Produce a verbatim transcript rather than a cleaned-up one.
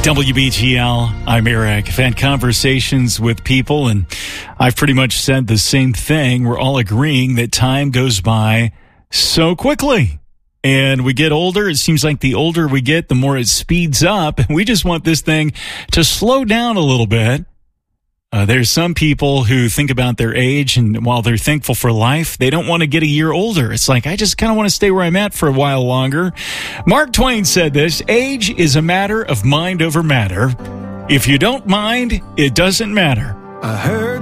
W B T L, I'm Eric. I've had conversations with people, and I've pretty much said the same thing. We're all agreeing that time goes by so quickly. And we get older. It seems like the older we get, the more it speeds up. And we just want this thing to slow down a little bit. Uh, there's some people who think about their age, and while they're thankful for life, they don't want to get a year older. It's like, I just kind of want to stay where I'm at for a while longer. Mark Twain said this: age is a matter of mind over matter. If you don't mind, it doesn't matter. I heard